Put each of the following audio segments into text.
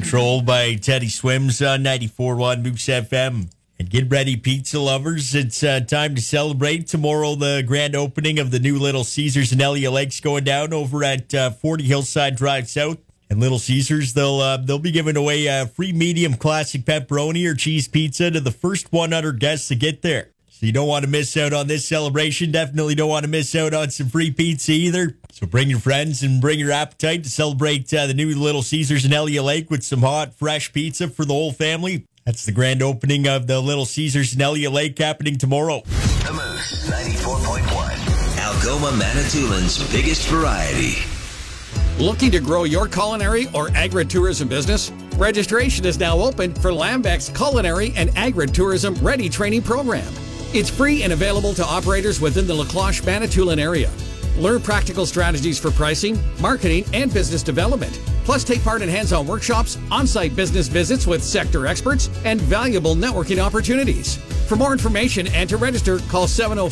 Control by Teddy Swims on 94.1 Moose FM. And get ready, pizza lovers. It's time to celebrate. Tomorrow, the grand opening of the new Little Caesars in Elliott Lakes going down over at 40 Hillside Drive South. And Little Caesars, they'll be giving away a free medium classic pepperoni or cheese pizza to the first 100 guests to get there. So you don't want to miss out on this celebration. Definitely don't want to miss out on some free pizza either. So bring your friends and bring your appetite to celebrate the new Little Caesars in Elliott Lake with some hot, fresh pizza for the whole family. That's the grand opening of the Little Caesars in Elliott Lake happening tomorrow. The Moose 94.1. Algoma Manitoulин's biggest variety. Looking to grow your culinary or agritourism business? Registration is now open for Lambeck's Culinary and Agritourism Ready Training Program. It's free and available to operators within the Lacloche Manitoulin area. Learn practical strategies for pricing, marketing, and business development. Plus, take part in hands-on workshops, on-site business visits with sector experts, and valuable networking opportunities. For more information and to register, call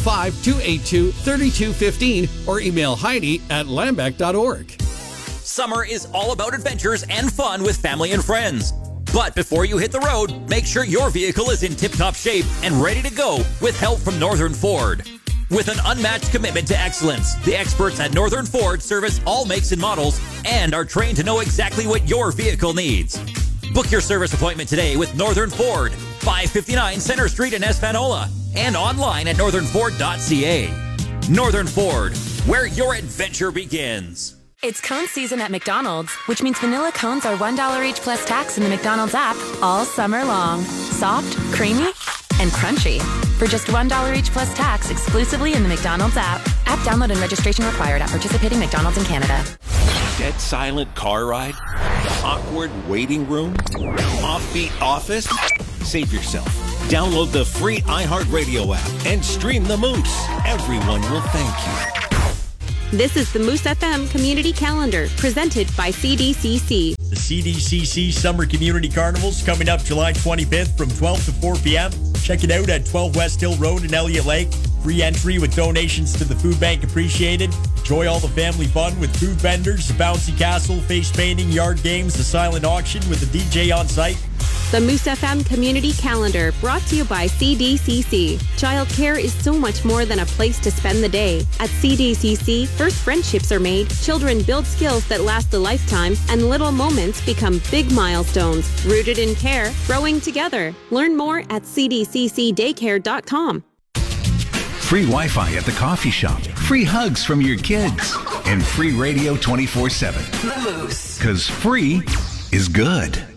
705-282-3215 or email Heidi@lambeck.org. Summer is all about adventures and fun with family and friends. But before you hit the road, make sure your vehicle is in tip-top shape and ready to go with help from Northern Ford. With an unmatched commitment to excellence, the experts at Northern Ford service all makes and models and are trained to know exactly what your vehicle needs. Book your service appointment today with Northern Ford, 559 Center Street in Espanola, and online at northernford.ca. Northern Ford, where your adventure begins. It's cone season at McDonald's, which means vanilla cones are $1 each plus tax in the McDonald's app all summer long. Soft, creamy, and crunchy. For just $1 each plus tax exclusively in the McDonald's app. App download and registration required at participating McDonald's in Canada. Dead silent car ride? Awkward waiting room? Offbeat office? Save yourself. Download the free iHeartRadio app and stream the Moose. Everyone will thank you. This is the Moose FM Community Calendar, presented by CDCC. The CDCC Summer Community Carnival's coming up July 25th from 12 to 4 p.m. Check it out at 12 West Hill Road in Elliott Lake. Free entry with donations to the food bank appreciated. Enjoy all the family fun with food vendors, a bouncy castle, face painting, yard games, a silent auction with a DJ on site. The Moose FM Community Calendar, brought to you by CDCC. Childcare is so much more than a place to spend the day. At CDCC, first friendships are made, children build skills that last a lifetime, and little moments become big milestones. Rooted in care, growing together. Learn more at cdccdaycare.com. Free Wi-Fi at the coffee shop, free hugs from your kids, and free radio 24/7. The Moose. 'Cause free is good.